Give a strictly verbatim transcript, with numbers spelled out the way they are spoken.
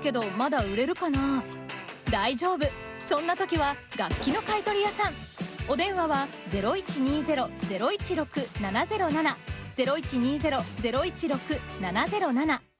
けどまだ売れるかな。大丈夫、そんな時は楽器の買取屋さん。お電話は ゼロいちにゼロ ゼロいちろく ななゼロなな ゼロいちにゼロ ゼロいちろく ななゼロなな